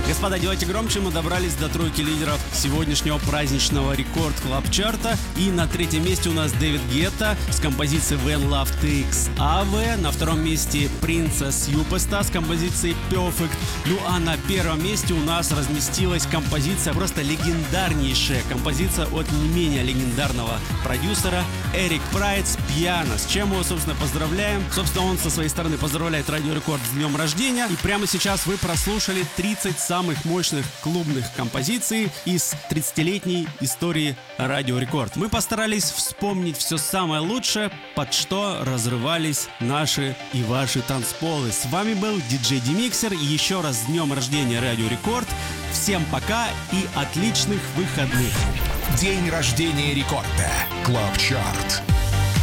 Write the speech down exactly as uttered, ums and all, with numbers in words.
Господа, делайте громче, мы добрались до тройки лидеров сегодняшнего праздничного рекорд клаб чарта. И на третьем месте у нас Дэвид Гетта с композицией When Love Takes Away. На втором месте Princess Yupesta с композицией Perfect. Ну а на первом месте у нас разместилась композиция, просто легендарнейшая композиция от не менее легендарного продюсера Эрик Прайд, Piano, с чем мы его, собственно, поздравляем. Собственно, он со своей стороны поздравляет Радио Рекорд с днем рождения. И прямо сейчас вы прослушали тридцать самых мощных клубных композиций из тридцатилетней истории Радио Рекорд. Мы постарались вспомнить все самое лучшее, под что разрывались наши и ваши танцполы. С вами был диджей Демиксер. И еще раз с днем рождения Радио Рекорд. Всем пока и отличных выходных. День рождения рекорда. Клаб Чарт.